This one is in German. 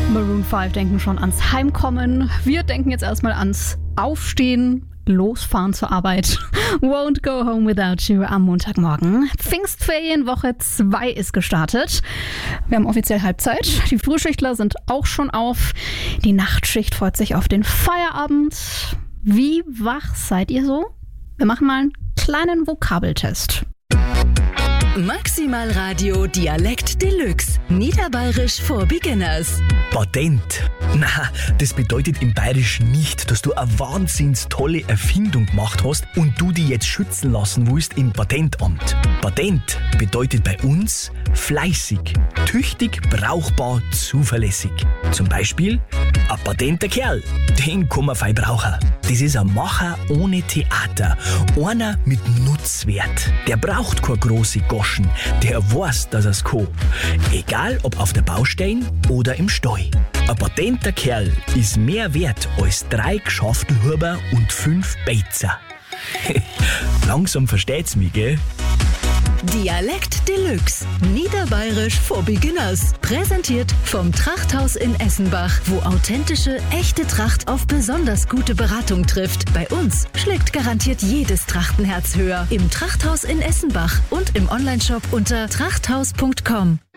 Maroon 5 denken schon ans Heimkommen. Wir denken jetzt erstmal ans Aufstehen, losfahren zur Arbeit. Won't go home without you am Montagmorgen. Pfingstferienwoche 2 ist gestartet. Wir haben offiziell Halbzeit. Die Frühschichtler sind auch schon auf. Die Nachtschicht freut sich auf den Feierabend. Wie wach seid ihr so? Wir machen mal einen kleinen Vokabeltest. Maximal Radio Dialekt Deluxe. Niederbayerisch for Beginners. Patent. Na, das bedeutet im Bayerischen nicht, dass du eine wahnsinns tolle Erfindung gemacht hast und du die jetzt schützen lassen willst im Patentamt. Patent bedeutet bei uns fleißig, tüchtig, brauchbar, zuverlässig. Zum Beispiel ein patenter Kerl, den kann man fein brauchen. Das ist ein Macher ohne Theater, einer mit Nutzwert. Der braucht keine große Goschen, der weiß, dass er's kann. Egal ob auf der Baustelle oder im Stall. Ein patenter Kerl ist mehr wert als 3 Geschäftelhuber und 5 Beizer. Langsam versteht's mich, gell? Dialekt Deluxe. Niederbayerisch for Beginners. Präsentiert vom Trachthaus in Essenbach, wo authentische, echte Tracht auf besonders gute Beratung trifft. Bei uns schlägt garantiert jedes Trachtenherz höher. Im Trachthaus in Essenbach und im Onlineshop unter trachthaus.com.